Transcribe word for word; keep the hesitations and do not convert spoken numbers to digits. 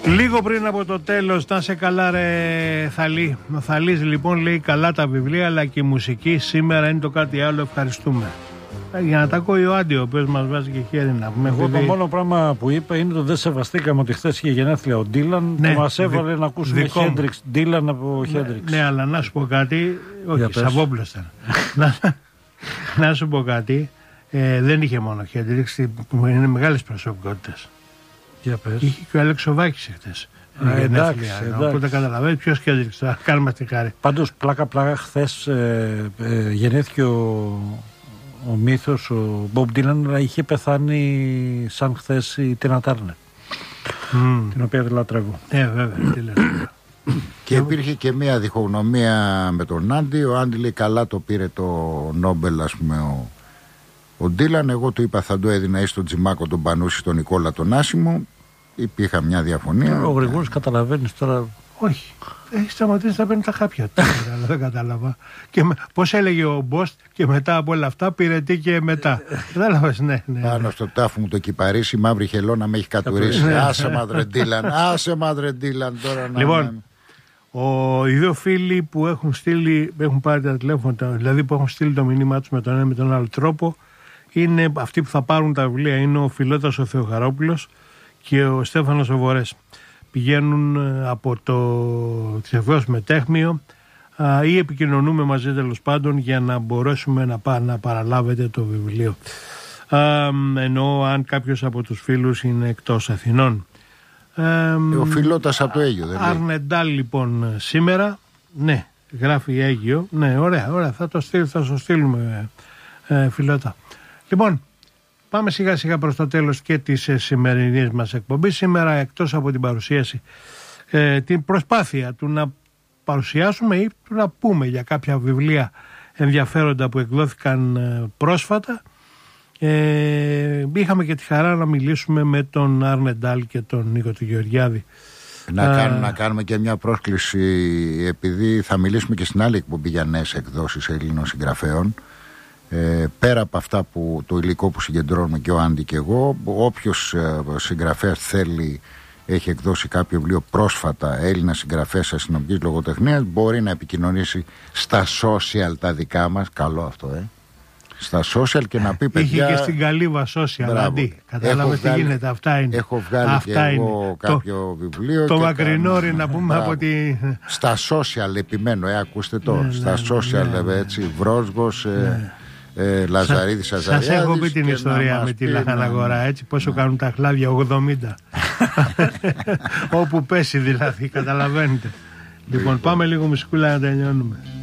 Λίγο πριν από το τέλος, να σε καλά ρε Θαλή. Ο Θαλής λοιπόν λέει καλά τα βιβλία, αλλά και η μουσική σήμερα είναι το κάτι άλλο, ευχαριστούμε. Για να τα ακούει ο Άντι, ο οποίος μας βάζει και χέρι να πούμε. Εγώ το μόνο πράγμα που είπα είναι ότι δεν σεβαστήκαμε ότι χθες είχε γενέθλια ο Ντίλαν, ναι, και μας έβαλε δι... να ακούσουμε Χέντριξ, Ντίλαν από Χέντριξ. Ναι, ναι, αλλά να σου πω κάτι, όχι, Σαββόπουλος ήταν. να, να σου πω κάτι, ε, δεν είχε μόνο Χέντριξ, είναι μεγάλες προσωπικότητες. Για πες. Είχε και ο Αλεξοβάκης χθες. Ε, εντάξει, εντάξει. Οπότε καταλαβαίνεις ποιος Χέντριξ, θα κάνουμε στη χάρη. Πάντως πλάκα πλάκα χθες ε, ε, γεννήθηκε ο... Ο μύθος, ο Μπομπ Ντίλαν, είχε πεθάνει σαν χθες η Τίνα Τάρνερ, mm. την οποία δεν λατρεύω. Ε, βέβαια. Και υπήρχε και μια διχογνωμία με τον Άντι. Ο Άντι λέει καλά το πήρε το Νόμπελ, ας πούμε, ο, ο Ντίλαν. Εγώ του είπα θα το έδινα ή στον Τζιμάκο τον Πανούση, στον Νικόλα τον Άσιμο. Υπήρχε μια διαφωνία. Ο Γρηγόρης καταλαβαίνεις τώρα. Όχι. Έχει σταματήσει να παίρνει τα χάπια του. Δεν κατάλαβα. Και με, πώς έλεγε ο Μπόστ, και μετά από όλα αυτά πήρε τι και μετά. Κατάλαβες, ναι, ναι. Πάνω στο τάφο μου το κυπαρίσι, η μαύρη χελώνα με έχει κατουρίσει. Άσε μαδρε Ντίλαν, άσε μαδρε Ντίλαν τώρα να. Λοιπόν, ο, οι δύο φίλοι που έχουν στείλει, έχουν πάρει τα τηλέφωνα, δηλαδή που έχουν στείλει το μήνυμά του με τον ένα με τον άλλο τρόπο, είναι αυτοί που θα πάρουν τα βιβλία. Είναι ο Φιλότας ο Θεοχαρόπουλος και ο Στέφανος ο Βορές. Πηγαίνουν από το Θεσσαλονίκη Μετέχμιο ή επικοινωνούμε μαζί τέλος πάντων για να μπορέσουμε να, πά, να παραλάβετε το βιβλίο. Α, ενώ αν κάποιος από τους φίλους είναι εκτός Αθηνών. Ε, ο Φιλότας από το Αίγιο δεν λέει. Αρνεντάλ λοιπόν σήμερα, ναι, γράφει Αίγιο, ναι, ωραία, ωραία, θα το στείλουμε, θα το στείλουμε ε, Φιλότα. Λοιπόν, πάμε σιγά σιγά προς το τέλος και της ε, σημερινής μας εκπομπής. Σήμερα, εκτός από την παρουσίαση, ε, την προσπάθεια του να παρουσιάσουμε ή του να πούμε για κάποια βιβλία ενδιαφέροντα που εκδόθηκαν ε, πρόσφατα, ε, είχαμε και τη χαρά να μιλήσουμε με τον Αρνεντάλ και τον Νίκο του Γεωργιάδη. Να, ε, κάνουμε, να κάνουμε και μια πρόσκληση, επειδή θα μιλήσουμε και στην άλλη εκπομπή για νέες εκδόσεις Ελλήνων συγγραφέων. Ε, πέρα από αυτά που, το υλικό που συγκεντρώνουμε και ο Άντι και εγώ, όποιος ε, συγγραφέας θέλει, έχει εκδώσει κάποιο βιβλίο πρόσφατα, Έλληνα συγγραφέας αστυνομικής λογοτεχνίας, μπορεί να επικοινωνήσει στα social τα δικά μας. Καλό αυτό, ε. Στα social και να πει παιδιά. Είχε και στην Καλύβα social, Αντί. Κατάλαβες τι γίνεται, αυτά είναι. Έχω βγάλει αυτά και εγώ είναι. κάποιο το, βιβλίο. Το μακρινόρι να πούμε μπράβο. Από τη. Στα social επιμένω, ε, ακούστε το. Ναι, στα ναι, social, ναι, έτσι, Βρόσγος. Ναι. Ε, Λαζαρίδης, Αζαριάδης. Σας έχω πει την ιστορία με τη Λαχαναγορά, έτσι, πόσο ναι. κάνουν τα χλάδια, ογδόντα. Όπου πέσει δηλαδή, καταλαβαίνετε. Λοιπόν, πάμε λίγο μουσικούλα να τελειώνουμε.